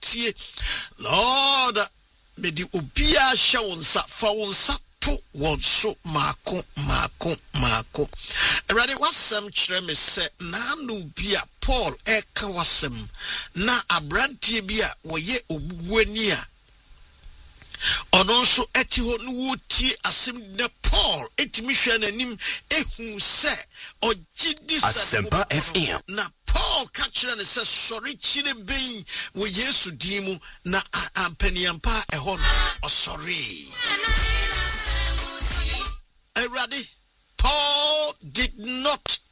tie Lord me di obia hye wonsa fa wonsa to wonso mako Erade wasem kire me se na no bia Paul eka wasem na abrantie bia woye obubuani a ono nso eti ho no wotie asem na Paul etimi hwe nanim ehu se ogidi Asempa FM na Paul kachira ne se sori chire ben wo Yesu dimu na ampaniampa ehon osori Erade Paul did not